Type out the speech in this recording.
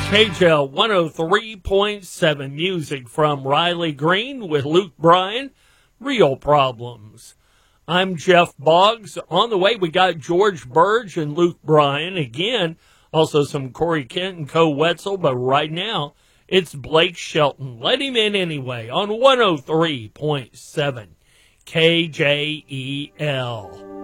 KJL 103.7 music from Riley Green with Luke Bryan, Real Problems. I'm Jeff Boggs. On the way, we got George Burge and Luke Bryan again. Also some Corey Kent and Co. Wetzel, but right now it's Blake Shelton. Let him in anyway on 103.7 KJEL.